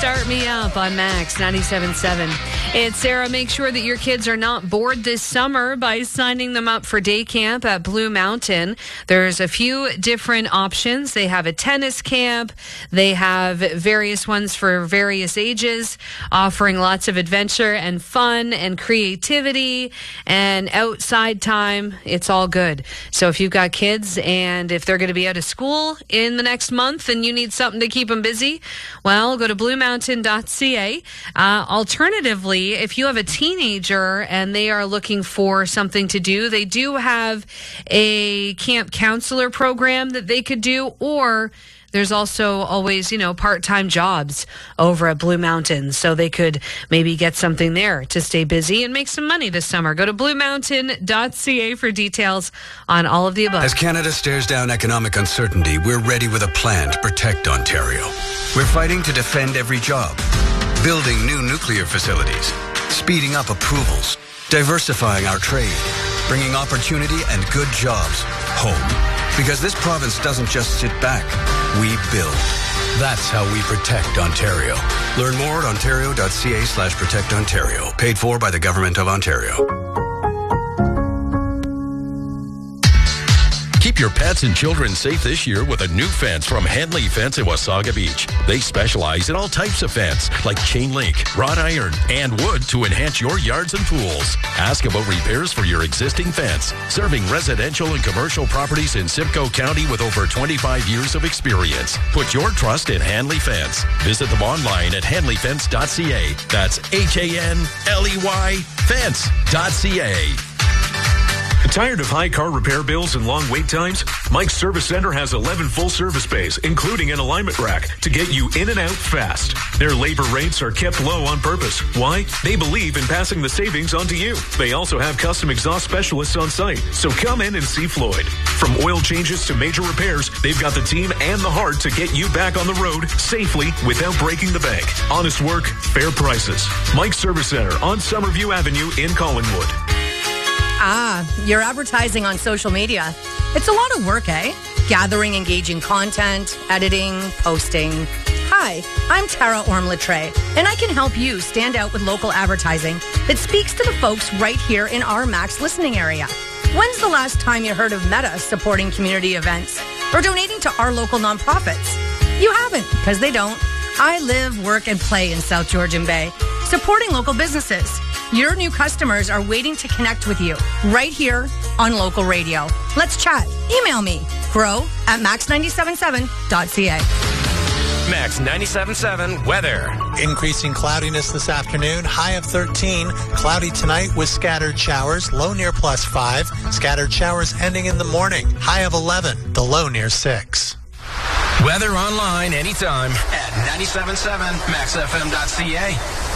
Start Me Up on Max 97.7. It's Sarah. Make sure that your kids are not bored this summer by signing them up for day camp at Blue Mountain. There's a few different options. They have a tennis camp. They have various ones for various ages, offering lots of adventure and fun and creativity and outside time. It's all good. So if you've got kids and if they're going to be out of school in the next month and you need something to keep them busy, well, go to bluemountain.ca. Alternatively, if you have a teenager and they are looking for something to do, they do have a camp counselor program that they could do, or there's also always, part-time jobs over at Blue Mountain. So they could maybe get something there to stay busy and make some money this summer. Go to bluemountain.ca for details on all of the above. As Canada stares down economic uncertainty, we're ready with a plan to protect Ontario. We're fighting to defend every job, building new nuclear facilities, speeding up approvals, diversifying our trade, bringing opportunity and good jobs home. Because this province doesn't just sit back, we build. That's how we protect Ontario. Learn more at ontario.ca/protectontario. Paid for by the Government of Ontario. Keep your pets and children safe this year with a new fence from Henley Fence in Wasaga Beach. They specialize in all types of fence, like chain link, wrought iron, and wood to enhance your yards and pools. Ask about repairs for your existing fence. Serving residential and commercial properties in Simcoe County with over 25 years of experience. Put your trust in Henley Fence. Visit them online at henleyfence.ca. That's HANLEY fence.ca. Tired of high car repair bills and long wait times? Mike's Service Center has 11 full-service bays, including an alignment rack, to get you in and out fast. Their labor rates are kept low on purpose. Why? They believe in passing the savings on to you. They also have custom exhaust specialists on site, so come in and see Floyd. From oil changes to major repairs, they've got the team and the heart to get you back on the road safely without breaking the bank. Honest work, fair prices. Mike's Service Center on Summerview Avenue in Collingwood. You're advertising on social media. It's a lot of work, eh? Gathering engaging content, editing, posting. Hi, I'm Tara Orm-Latre, and I can help you stand out with local advertising that speaks to the folks right here in our Max listening area. When's the last time you heard of Meta supporting community events or donating to our local nonprofits? You haven't, because they don't. I live, work, and play in South Georgian Bay, supporting local businesses. Your new customers are waiting to connect with you right here on local radio. Let's chat. Email me, grow@max977.ca. Max 97.7 weather. Increasing cloudiness this afternoon. High of 13. Cloudy tonight with scattered showers. Low near +5. Scattered showers ending in the morning. High of 11. The low near 6. Weather online anytime at 97.7maxfm.ca.